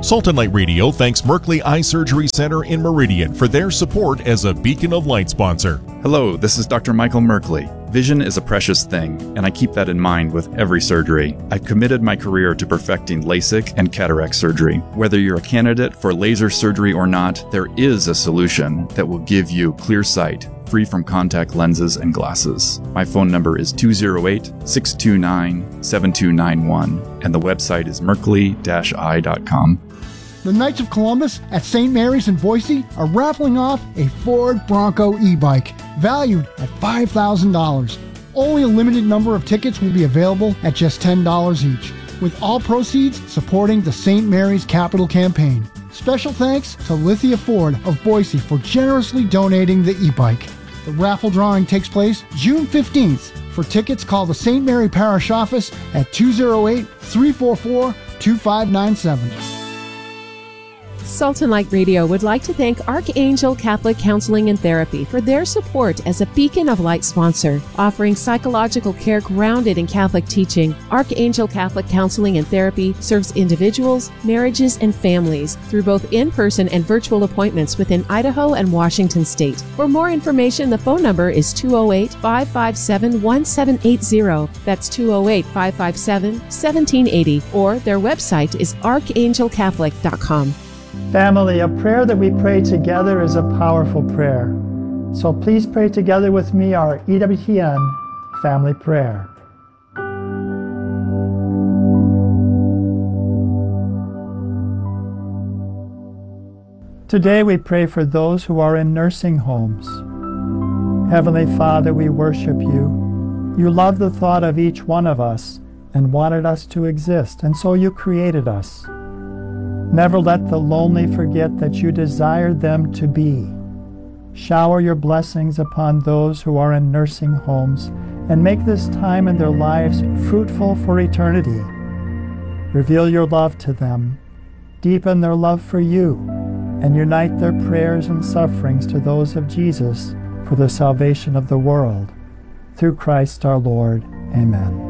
Salt and Light Radio thanks Merkley Eye Surgery Center in Meridian for their support as a Beacon of Light sponsor. Hello, this is Dr. Michael Merkley. Vision is a precious thing, and I keep that in mind with every surgery. I've committed my career to perfecting LASIK and cataract surgery. Whether you're a candidate for laser surgery or not, there is a solution that will give you clear sight, free from contact lenses and glasses. My phone number is 208-629-7291, and the website is merkley-eye.com. The Knights of Columbus at St. Mary's in Boise are raffling off a Ford Bronco e-bike valued at $5,000. Only a limited number of tickets will be available at just $10 each, with all proceeds supporting the St. Mary's Capital Campaign. Special thanks to Lithia Ford of Boise for generously donating the e-bike. The raffle drawing takes place June 15th. For tickets, call the St. Mary Parish Office at 208-344-2597. Salt and Light Radio would like to thank Archangel Catholic Counseling and Therapy for their support as a Beacon of Light sponsor, offering psychological care grounded in Catholic teaching. Archangel Catholic Counseling and Therapy serves individuals, marriages, and families through both in-person and virtual appointments within Idaho and Washington State. For more information, the phone number is 208-557-1780. That's 208-557-1780, or their website is archangelcatholic.com. Family, a prayer that we pray together is a powerful prayer. So please pray together with me our EWTN family prayer. Today we pray for those who are in nursing homes. Heavenly Father, we worship you. You love the thought of each one of us and wanted us to exist, and so you created us. Never let the lonely forget that you desired them to be. Shower your blessings upon those who are in nursing homes and make this time in their lives fruitful for eternity. Reveal your love to them, deepen their love for you, and unite their prayers and sufferings to those of Jesus for the salvation of the world. Through Christ our Lord. Amen.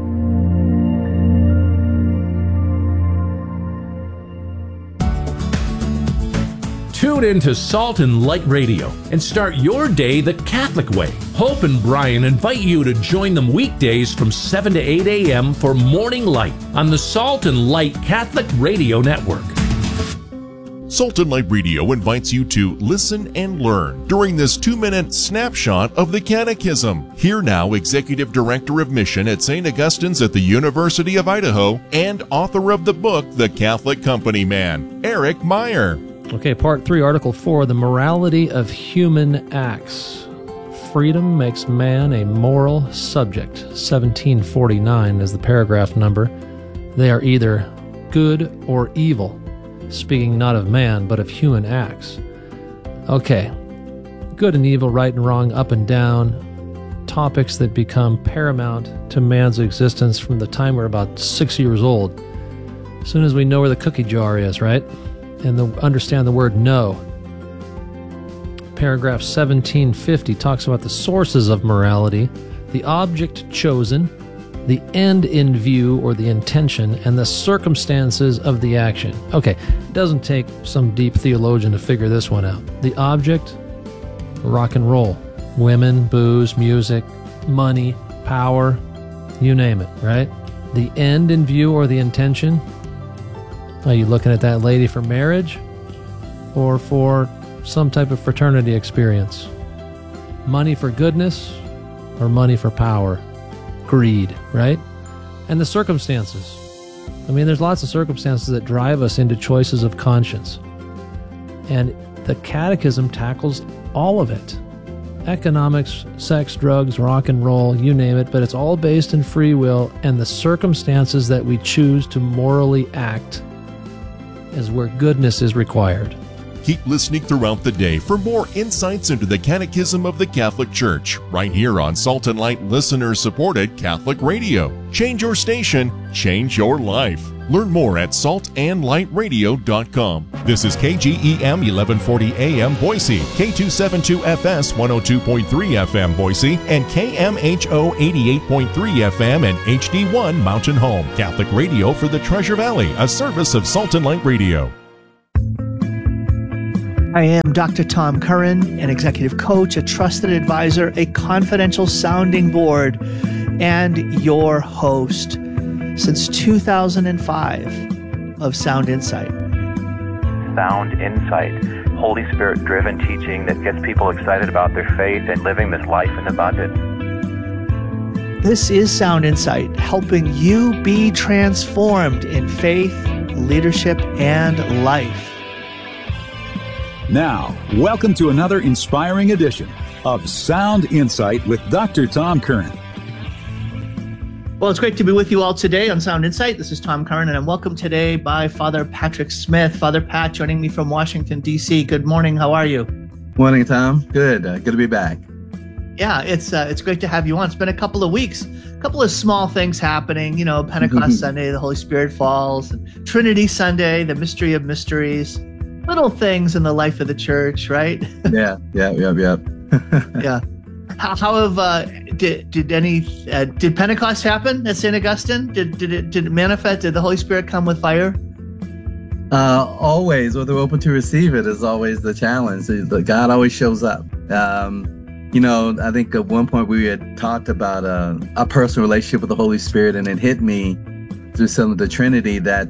Tune in to Salt and Light Radio and start your day the Catholic way. Hope and Brian invite you to join them weekdays from 7 to 8 a.m. for Morning Light on the Salt and Light Catholic Radio Network. Salt and Light Radio invites you to listen and learn during this 2-minute snapshot of the Catechism. Here now, Executive Director of Mission at St. Augustine's at the University of Idaho and author of the book, The Catholic Company Man, Eric Meyer. Okay, Part 3, Article 4, the morality of human acts. Freedom makes man a moral subject. 1749 is the paragraph number. They are either good or evil, speaking not of man, but of human acts. Okay, good and evil, right and wrong, up and down, topics that become paramount to man's existence from the time we're about 6 years old. As soon as we know where the cookie jar is, right? And understand the word no. Paragraph 1750 talks about the sources of morality, the object chosen, the end in view or the intention, and the circumstances of the action. Okay, it doesn't take some deep theologian to figure this one out. The object, rock and roll, women, booze, music, money, power, you name it, right? The end in view or the intention. Are you looking at that lady for marriage or for some type of fraternity experience? Money for goodness or money for power? Greed, right? And the circumstances. I mean, there's lots of circumstances that drive us into choices of conscience. And the Catechism tackles all of it. Economics, sex, drugs, rock and roll, you name it, but it's all based in free will, and the circumstances that we choose to morally act is where goodness is required. Keep listening throughout the day for more insights into the Catechism of the Catholic Church, right here on Salt and Light listener-supported Catholic Radio. Change your station, change your life. Learn more at saltandlightradio.com. This is KGEM 1140 AM Boise, K272FS 102.3 FM Boise, and KMHO 88.3 FM and HD1 Mountain Home. Catholic Radio for the Treasure Valley, a service of Salt and Light Radio. I am Dr. Tom Curran, an executive coach, a trusted advisor, a confidential sounding board, and your host since 2005 of Sound Insight. Sound Insight, Holy Spirit-driven teaching that gets people excited about their faith and living this life in abundance. This is Sound Insight, helping you be transformed in faith, leadership, and life. Now, welcome to another inspiring edition of Sound Insight with Dr. Tom Curran. Well, it's great to be with you all today on Sound Insight. This is Tom Curran, and I'm welcomed today by Father Patrick Smith. Father Pat joining me from Washington, D.C. Good morning. How are you? Morning, Tom. Good. Good to be back. Yeah, it's great to have you on. It's been a couple of weeks, a couple of small things happening. You know, Pentecost Sunday, the Holy Spirit falls, and Trinity Sunday, the mystery of mysteries. Little things in the life of the church, right? Yeah. Yeah. How have did Pentecost happen at St. Augustine? Did it manifest? Did the Holy Spirit come with fire? Always, whether we're open to receive it is always the challenge. God always shows up. You know, I think at one point we had talked about a personal relationship with the Holy Spirit, and it hit me through some of the Trinity that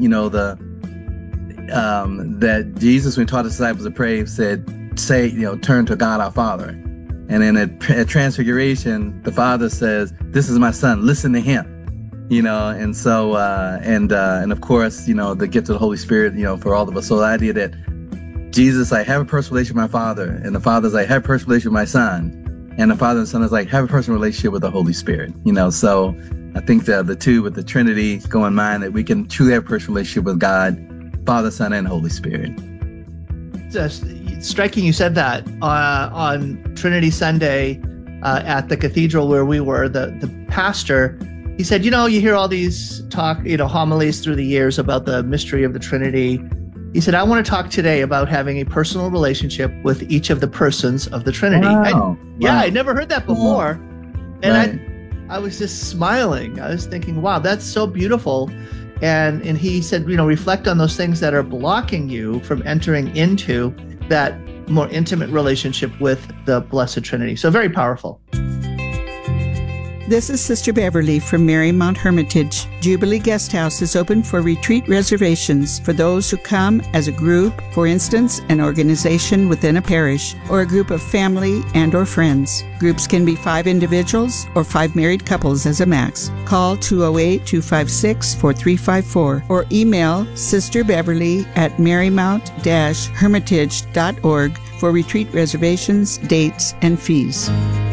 that Jesus, when he taught the disciples to pray, said, turn to God our Father. And then at Transfiguration, the Father says, this is my Son, listen to him. And so, and of course, the gift of the Holy Spirit, for all of us. So the idea that Jesus, I have a personal relationship with my Father, and the Father's like, have a personal relationship with my Son. And the Father and Son is like, have a personal relationship with the Holy Spirit. So I think the two with the Trinity go in mind that we can truly have a personal relationship with God, Father, Son, and Holy Spirit. Just striking you said that on Trinity Sunday at the cathedral where we were, the pastor, he said, you hear all these homilies through the years about the mystery of the Trinity. He said, I want to talk today about having a personal relationship with each of the persons of the Trinity. Wow. I never heard that before. And Right. I was just smiling. I was thinking, wow, that's so beautiful. And he said, reflect on those things that are blocking you from entering into that more intimate relationship with the Blessed Trinity. So very powerful. This is Sister Beverly from Marymount Hermitage. Jubilee Guest House is open for retreat reservations for those who come as a group, for instance, an organization within a parish, or a group of family and or friends. Groups can be 5 individuals or 5 married couples as a max. Call 208-256-4354 or email Sister Beverly at marymount-hermitage.org for retreat reservations, dates, and fees.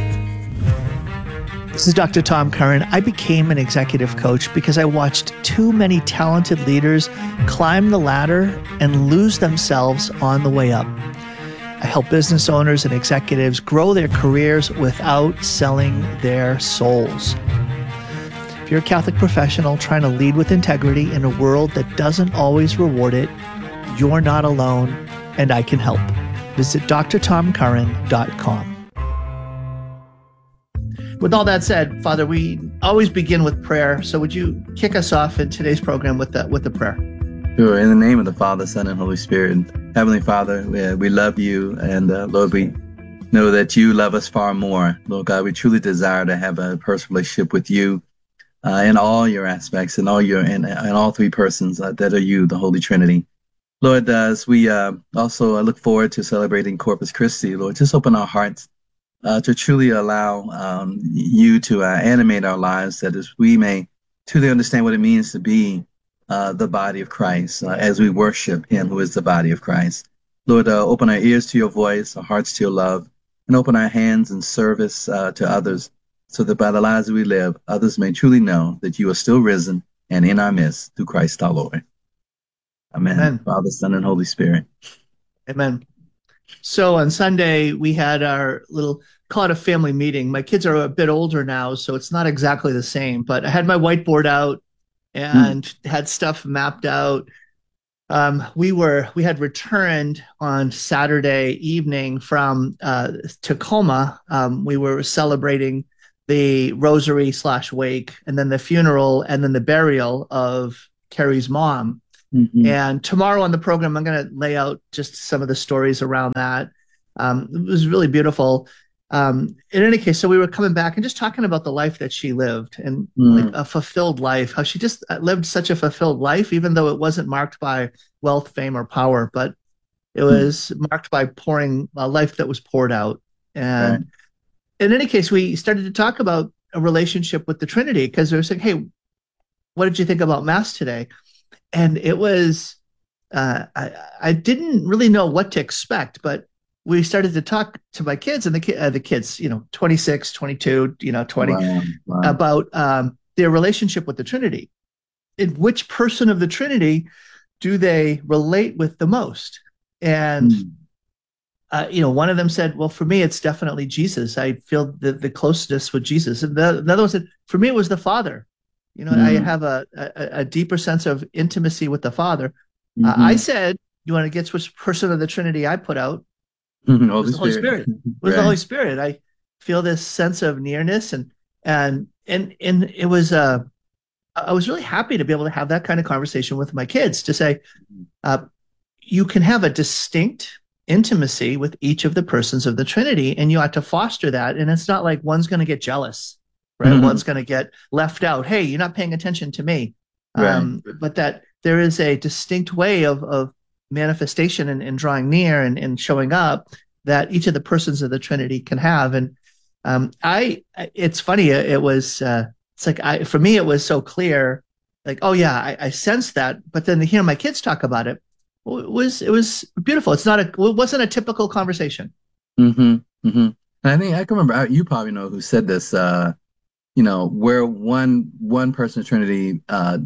This is Dr. Tom Curran. I became an executive coach because I watched too many talented leaders climb the ladder and lose themselves on the way up. I help business owners and executives grow their careers without selling their souls. If you're a Catholic professional trying to lead with integrity in a world that doesn't always reward it, you're not alone, and I can help. Visit drtomcurran.com. With all that said, Father, we always begin with prayer. So would you kick us off in today's program with the prayer? Sure. In the name of the Father, Son, and Holy Spirit. Heavenly Father, we love you. And Lord, we know that you love us far more. Lord God, we truly desire to have a personal relationship with you in all your aspects, in all all 3 persons that are you, the Holy Trinity. Lord, as we also look forward to celebrating Corpus Christi, Lord, just open our hearts to truly allow you to animate our lives, that as we may truly understand what it means to be the body of Christ as we worship him who is the body of Christ. Lord, open our ears to your voice, our hearts to your love, and open our hands in service to others, so that by the lives that we live, others may truly know that you are still risen and in our midst through Christ our Lord. Amen. Amen. Father, Son, and Holy Spirit. Amen. So on Sunday, we had our little, call it a family meeting. My kids are a bit older now, so it's not exactly the same, but I had my whiteboard out and had stuff mapped out. We had returned on Saturday evening from Tacoma. We were celebrating the rosary /wake, and then the funeral, and then the burial of Carrie's mom. And tomorrow on the program, I'm going to lay out just some of the stories around that. It was really beautiful. In any case, so we were coming back and just talking about the life that she lived, and like a fulfilled life, how she just lived such a fulfilled life, even though it wasn't marked by wealth, fame, or power, but it was marked by pouring a life that was poured out. And in any case, we started to talk about a relationship with the Trinity, because they were saying, hey, what did you think about Mass today? And it was, I didn't really know what to expect, but we started to talk to my kids, and the kids, 26, 22, 20, about their relationship with the Trinity. In which person of the Trinity do they relate with the most? And, one of them said, well, for me, it's definitely Jesus. I feel the closeness with Jesus. And the other one said, for me, it was the Father. I have a deeper sense of intimacy with the Father. I said, you want to guess which person of the Trinity I put out? It was the Holy Spirit. It was the Holy Spirit. I feel this sense of nearness, and it was I was really happy to be able to have that kind of conversation with my kids, to say you can have a distinct intimacy with each of the persons of the Trinity, and you ought to foster that. And it's not like one's going to get jealous, right? One's going to get left out. Hey, you're not paying attention to me. But that there is a distinct way of manifestation and drawing near and showing up that each of the persons of the Trinity can have. And it's funny. It was, it's like, for me, it was so clear, like, oh yeah, I sensed that. But then to hear my kids talk about it, it was beautiful. It wasn't a typical conversation. And I think I can remember, you probably know who said this, where one person of Trinity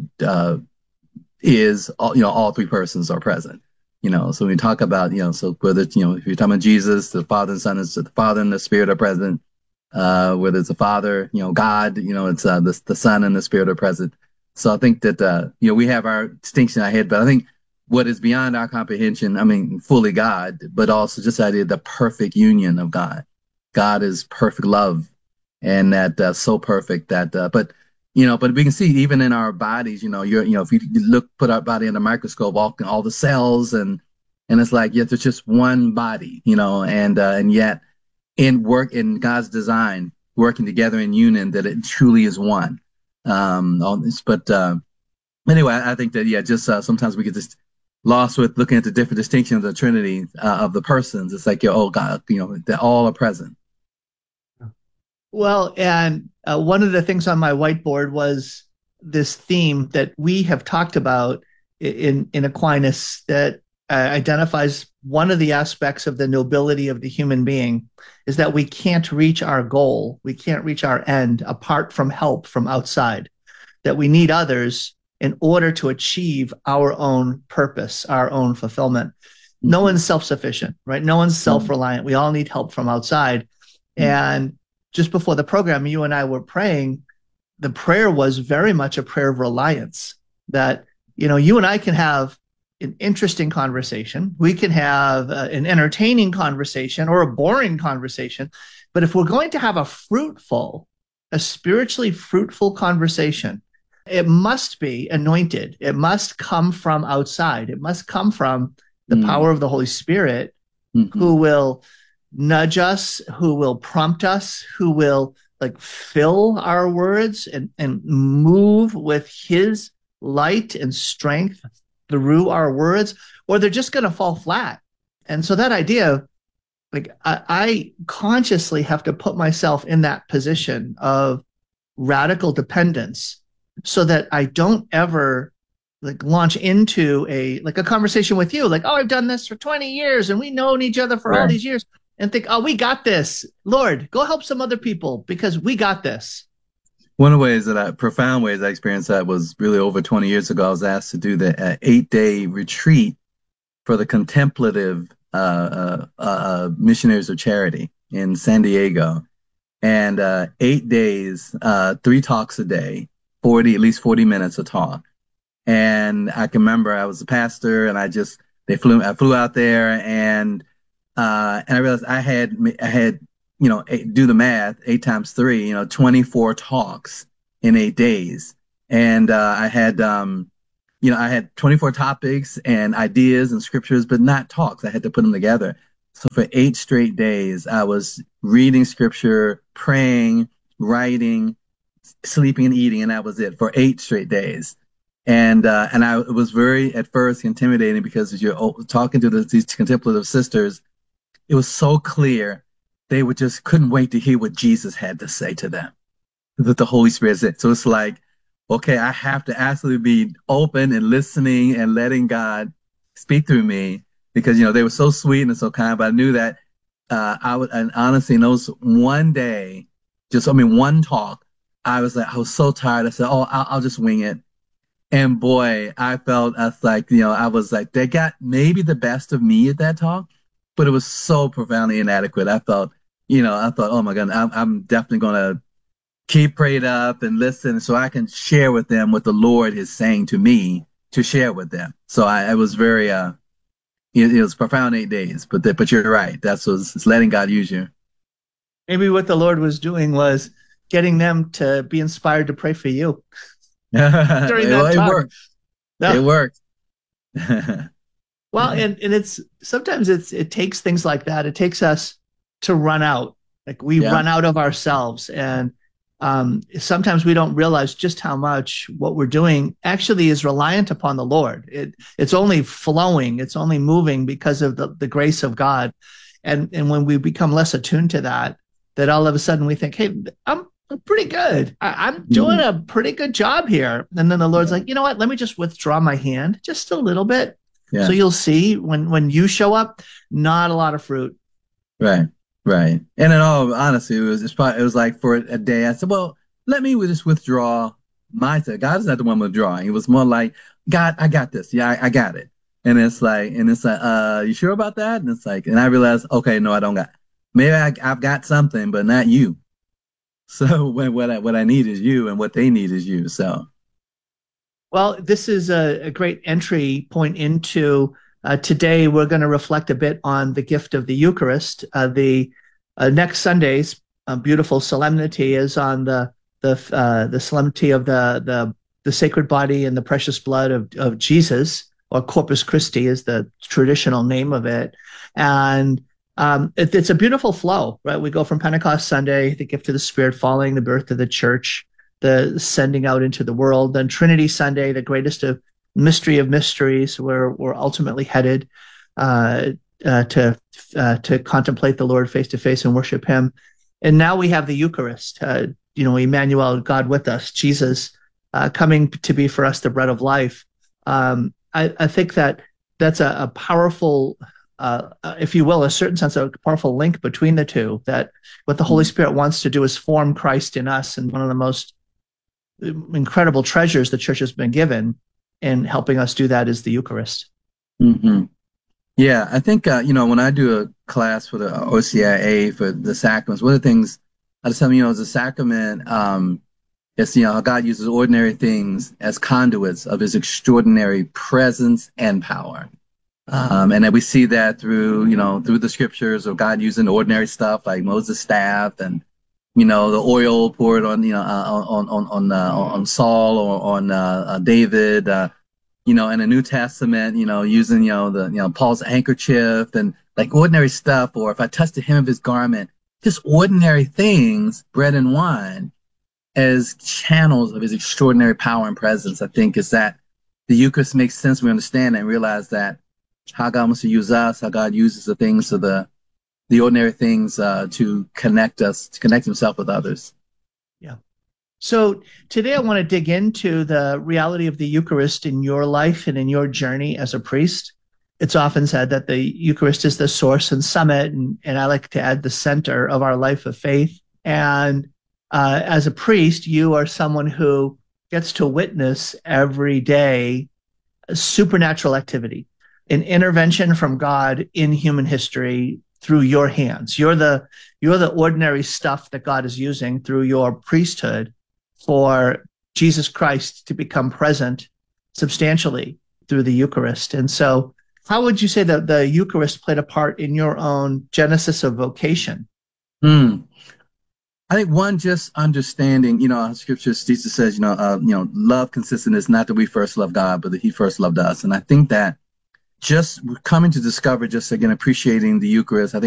is, all three persons are present. So when we talk about, so whether, if you're talking about Jesus, the Father and Son, is the Father and the Spirit are present. Whether it's the Father, God, it's the Son and the Spirit are present. So I think that, we have our distinction in our head, but I think what is beyond our comprehension, fully God, but also just the idea of the perfect union of God. God is perfect love, and that so perfect that, but we can see even in our bodies, if you put our body in a microscope, all the cells, and it's like, yes, it's just one body, and yet in God's design, working together in union, that it truly is one. But anyway, I think that, sometimes we get just lost with looking at the different distinctions of the Trinity, of the persons. It's like, God, they all are present. Well, and one of the things on my whiteboard was this theme that we have talked about in Aquinas, that identifies one of the aspects of the nobility of the human being is that we can't reach our goal, we can't reach our end apart from help from outside, that we need others in order to achieve our own purpose, our own fulfillment. No one's self-sufficient, right? No one's self-reliant. We all need help from outside. And just before the program, you and I were praying, the prayer was very much a prayer of reliance, that, you and I can have an interesting conversation. We can have an entertaining conversation or a boring conversation. But if we're going to have a spiritually fruitful conversation, it must be anointed. It must come from outside. It must come from the power of the Holy Spirit, who will nudge us, who will prompt us, who will fill our words and move with his light and strength through our words, or they're just going to fall flat. And so that idea, I consciously have to put myself in that position of radical dependence, so that I don't ever launch into a conversation with you, oh, I've done this for 20 years and we've known each other for all these years, and think, oh, we got this. Lord, go help some other people because we got this. One of the ways profound ways I experienced that was really over 20 years ago. I was asked to do the 8-day retreat for the contemplative missionaries of charity in San Diego. And 8 days, 3 talks a day, at least 40 minutes a talk. And I can remember I was a pastor, and I flew out there, and I realized I had do the math, 8 times 3, 24 talks in 8 days. And I had I had 24 topics and ideas and scriptures, but not talks. I had to put them together. So for 8 straight days, I was reading scripture, praying, writing, sleeping and eating, and that was it for 8 straight days. And it was very, at first, intimidating because as you're talking to these contemplative sisters, it was so clear they couldn't wait to hear what Jesus had to say to them, that the Holy Spirit said. So it's like, okay, I have to absolutely be open and listening and letting God speak through me, because, they were so sweet and so kind. But I knew that and honestly, in those one day, one talk, I was so tired. I said, oh, I'll just wing it. And boy, I felt I was like, they got maybe the best of me at that talk, but it was so profoundly inadequate. I thought, oh my God, I'm definitely going to keep prayed up and listen so I can share with them what the Lord is saying to me to share with them. So I was very, it was profound 8 days, but you're right. It's letting God use you. Maybe what the Lord was doing was getting them to be inspired to pray for you. During that talk. It worked. No. It worked. Well, and it's sometimes it takes things like that. It takes us to run out. Like we run out of ourselves, and sometimes we don't realize just how much what we're doing actually is reliant upon the Lord. It's only flowing, it's only moving because of the grace of God. And when we become less attuned to that all of a sudden we think, hey, I'm pretty good. I'm doing a pretty good job here. And then the Lord's like, you know what? Let me just withdraw my hand just a little bit. Yeah. So you'll see when you show up, not a lot of fruit. Right. And in all honesty, it was like for a day, I said, well, let me just withdraw myself. God is not the one withdrawing. It was more like, God, I got this. Yeah, I got it. And it's like, you sure about that? And it's like, and I realized, okay, no, I don't got. Maybe I've got something, but not you. So what I need is you, and what they need is you. So, well, this is a great entry point into today. We're going to reflect a bit on the gift of the Eucharist. The next Sunday's beautiful solemnity is on the solemnity of the sacred body and the precious blood of Jesus, or Corpus Christi is the traditional name of it, and it's a beautiful flow, right? We go from Pentecost Sunday, the gift of the Spirit falling, the birth of the church, the sending out into the world. Then Trinity Sunday, the greatest of mystery of mysteries, where we're ultimately headed to contemplate the Lord face to face and worship Him. And now we have the Eucharist, Emmanuel, God with us, Jesus coming to be for us the bread of life. I think that's a powerful, if you will, a certain sense of a powerful link between the two, that what the Holy Spirit wants to do is form Christ in us. And one of the most incredible treasures the church has been given in helping us do that is the Eucharist. Mm-hmm. Yeah, I think, when I do a class for the OCIA for the sacraments, one of the things I just tell them, as a sacrament, it's, how God uses ordinary things as conduits of His extraordinary presence and power. And then we see that through the scriptures of God using ordinary stuff like Moses' staff and, the oil poured on Saul or on David, in the New Testament, using, Paul's handkerchief and like ordinary stuff. Or if I touch the hem of his garment, just ordinary things, bread and wine, as channels of His extraordinary power and presence. I think is that the Eucharist makes sense. We understand and realize that how God wants to use us, how God uses the things of the ordinary things to connect us, to connect Himself with others. Yeah. So today I want to dig into the reality of the Eucharist in your life and in your journey as a priest. It's often said that the Eucharist is the source and summit, and I like to add the center of our life of faith. And as a priest, you are someone who gets to witness every day supernatural activity, an intervention from God in human history through your hands. You're the ordinary stuff that God is using through your priesthood for Jesus Christ to become present substantially through the Eucharist. And so how would you say that the Eucharist played a part in your own genesis of vocation? I I think one, just understanding, Scripture says, love consists in this, not that we first love God, but that He first loved us. And I think that just coming to discover, just again, appreciating the Eucharist, I think